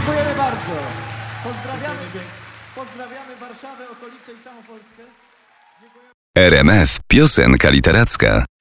Dziękujemy bardzo. Pozdrawiamy Warszawę, okolice i całą Polskę. Dziękujemy. RMF Piosenka Literacka.